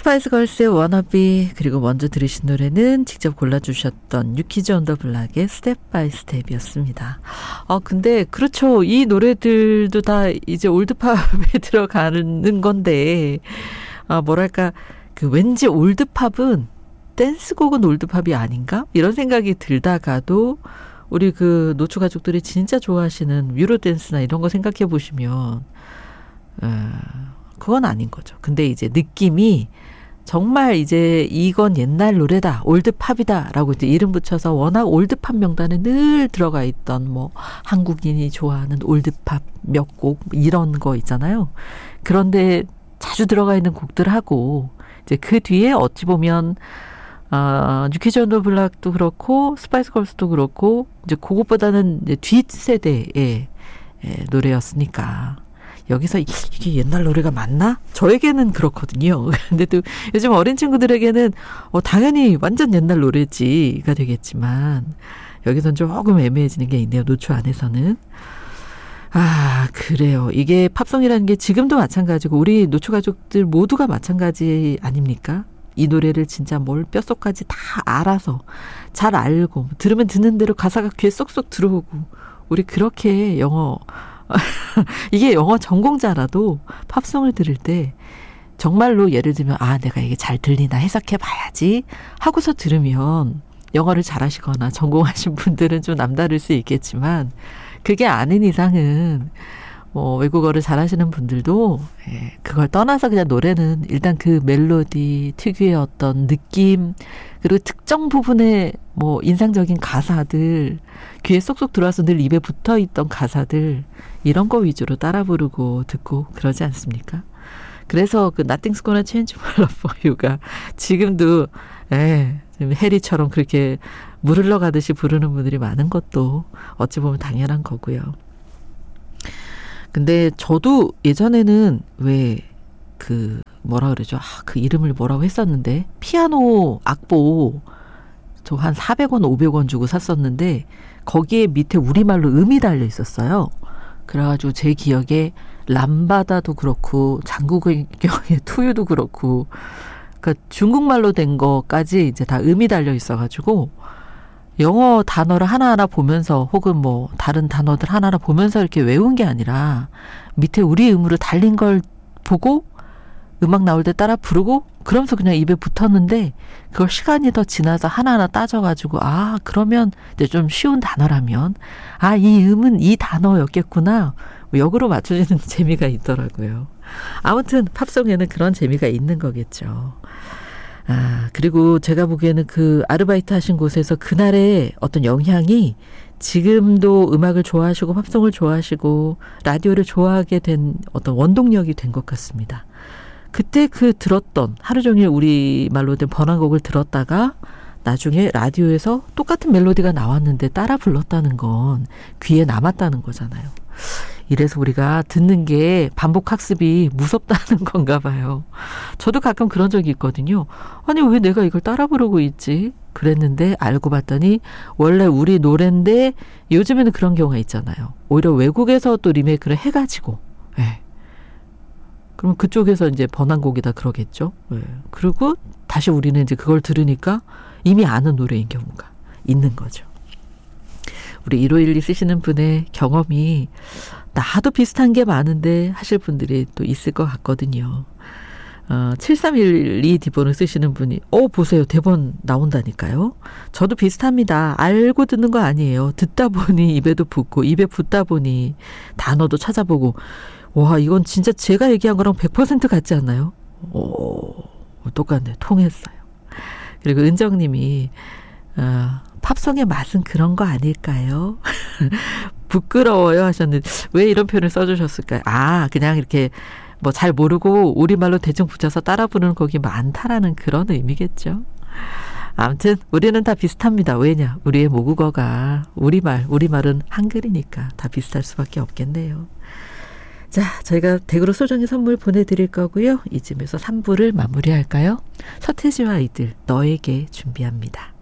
스파이스 걸스의 워너비, 그리고 먼저 들으신 노래는 직접 골라주셨던 뉴키즈 온 더 블락의 스텝 바이 스텝이었습니다. 근데 그렇죠. 이 노래들도 다 이제 올드팝에 들어가는 건데 뭐랄까 그 왠지 올드팝은 댄스곡은 올드팝이 아닌가? 이런 생각이 들다가도 우리 그 노초 가족들이 진짜 좋아하시는 유로댄스나 이런 거 생각해 보시면 그건 아닌 거죠. 근데 이제 느낌이 정말 이제 이건 옛날 노래다, 올드팝이다 라고 이제 이름 붙여서 워낙 올드팝 명단에 늘 들어가 있던 뭐 한국인이 좋아하는 올드팝 몇 곡 이런 거 있잖아요. 그런데 자주 들어가 있는 곡들하고 이제 그 뒤에 어찌 보면 뉴키즈 온 더 블락도 그렇고 스파이스 걸스도 그렇고 이제 그것보다는 이제 뒷세대의 노래였으니까 여기서 이게 옛날 노래가 맞나? 저에게는 그렇거든요. 근데 또 요즘 어린 친구들에게는 당연히 완전 옛날 노래지가 되겠지만 여기서는 조금 애매해지는 게 있네요. 노초 안에서는. 그래요. 이게 팝송이라는 게 지금도 마찬가지고 우리 노초 가족들 모두가 마찬가지 아닙니까? 이 노래를 진짜 뭘 뼛속까지 다 알아서 잘 알고 들으면 듣는 대로 가사가 귀에 쏙쏙 들어오고 우리 그렇게 영어 이게 영어 전공자라도 팝송을 들을 때 정말로 예를 들면 내가 이게 잘 들리나 해석해 봐야지 하고서 들으면 영어를 잘하시거나 전공하신 분들은 좀 남다를 수 있겠지만 그게 아닌 이상은 외국어를 잘하시는 분들도 그걸 떠나서 그냥 노래는 일단 그 멜로디 특유의 어떤 느낌 그리고 특정 부분의 뭐 인상적인 가사들 귀에 쏙쏙 들어와서 늘 입에 붙어있던 가사들 이런 거 위주로 따라 부르고 듣고 그러지 않습니까? 그래서 그 Nothing's Gonna Change My Love For You가 지금도 해리처럼 그렇게 물 흘러가듯이 부르는 분들이 많은 것도 어찌 보면 당연한 거고요. 근데 저도 예전에는 뭐라 그러죠? 그 이름을 뭐라고 했었는데 피아노 악보 저 한 400원, 500원 주고 샀었는데 거기에 밑에 우리말로 음이 달려 있었어요. 그래가지고 제 기억에 람바다도 그렇고 장국의 경우에 투유도 그렇고 그러니까 중국말로 된 거까지 이제 다 음이 달려 있어가지고 영어 단어를 하나하나 보면서 혹은 뭐 다른 단어들 하나하나 보면서 이렇게 외운 게 아니라 밑에 우리 음으로 달린 걸 보고 음악 나올 때 따라 부르고 그러면서 그냥 입에 붙었는데 그걸 시간이 더 지나서 하나하나 따져가지고 그러면 이제 좀 쉬운 단어라면 이 음은 이 단어였겠구나 역으로 맞춰지는 재미가 있더라고요. 아무튼 팝송에는 그런 재미가 있는 거겠죠. 그리고 제가 보기에는 그 아르바이트 하신 곳에서 그날의 어떤 영향이 지금도 음악을 좋아하시고 팝송을 좋아하시고 라디오를 좋아하게 된 어떤 원동력이 된 것 같습니다. 그때 들었던 하루 종일 우리말로 된 번안곡을 들었다가 나중에 라디오에서 똑같은 멜로디가 나왔는데 따라 불렀다는 건 귀에 남았다는 거잖아요. 이래서 우리가 듣는 게 반복 학습이 무섭다는 건가 봐요. 저도 가끔 그런 적이 있거든요. 아니 왜 내가 이걸 따라 부르고 있지? 그랬는데 알고 봤더니 원래 우리 노래인데 요즘에는 그런 경우가 있잖아요. 오히려 외국에서 또 리메이크를 해가지고 그럼 그쪽에서 이제 번안곡이다 그러겠죠. 그리고 다시 우리는 이제 그걸 들으니까 이미 아는 노래인 경우가 있는 거죠. 우리 1512 쓰시는 분의 경험이 나도 비슷한 게 많은데 하실 분들이 또 있을 것 같거든요. 7312 디본을 쓰시는 분이 보세요. 대본 나온다니까요. 저도 비슷합니다. 알고 듣는 거 아니에요. 듣다 보니 입에도 붙고 입에 붙다 보니 단어도 찾아보고 와 이건 진짜 제가 얘기한 거랑 100% 같지 않나요? 똑같네. 통했어요. 그리고 은정님이 팝송의 맛은 그런 거 아닐까요? 부끄러워요 하셨는데 왜 이런 표현을 써주셨을까요? 그냥 이렇게 뭐 잘 모르고 우리말로 대충 붙여서 따라 부르는 곡이 많다라는 그런 의미겠죠. 아무튼 우리는 다 비슷합니다. 왜냐? 우리의 모국어가 우리말은 한글이니까 다 비슷할 수밖에 없겠네요. 자, 저희가 댁으로 소정의 선물 보내드릴 거고요. 이쯤에서 3부를 마무리할까요? 서태지와 아이들 너에게 준비합니다.